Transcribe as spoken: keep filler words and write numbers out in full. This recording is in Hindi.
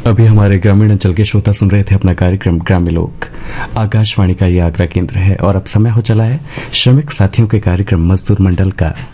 अभी हमारे ग्रामीण अंचल के श्रोता सुन रहे थे अपना कार्यक्रम ग्रामीण लोक। आकाशवाणी का ये आगरा केंद्र है और अब समय हो चला है श्रमिक साथियों के कार्यक्रम मजदूर मंडल का।